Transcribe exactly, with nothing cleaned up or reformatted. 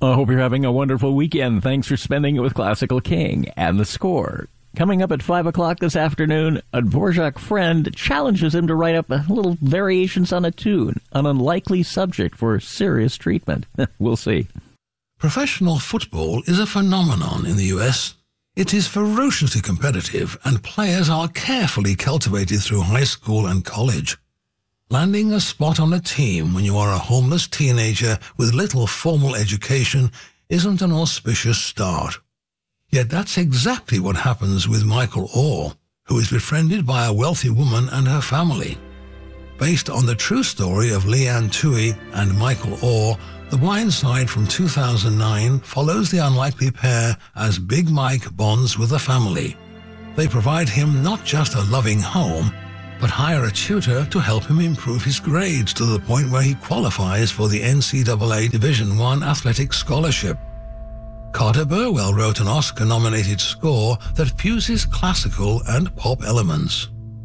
I hope you're having a wonderful weekend. Thanks for spending it with Classical King and The Score. Coming up at five o'clock this afternoon, a Dvorak friend challenges him to write up a little variations on a tune, an unlikely subject for serious treatment. We'll see. Professional football is a phenomenon in the U S. It is ferociously competitive, and players are carefully cultivated through high school and college. Landing a spot on a team when you are a homeless teenager with little formal education isn't an auspicious start. Yet that's exactly what happens with Michael Orr, who is befriended by a wealthy woman and her family. Based on the true story of Leanne Toohey and Michael Orr, The Blind Side from two thousand nine follows the unlikely pair as Big Mike bonds with the family. They provide him not just a loving home, but hire a tutor to help him improve his grades to the point where he qualifies for the N C double A Division one athletic scholarship. Carter Burwell wrote an Oscar-nominated score that fuses classical and pop elements.